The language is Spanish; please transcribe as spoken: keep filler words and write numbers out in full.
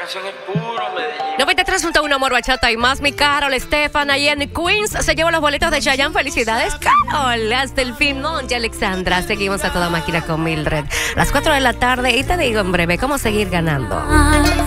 noventa y tres punto uno Amor, Bachata y más. Mi Carol, Estefan, ahí en Queens se lleva los boletos de Chayanne. Felicidades, Carol. Hasta el fin, Monte, Alexandra. Seguimos a toda máquina con Mildred. Las cuatro de la tarde y te digo en breve cómo seguir ganando.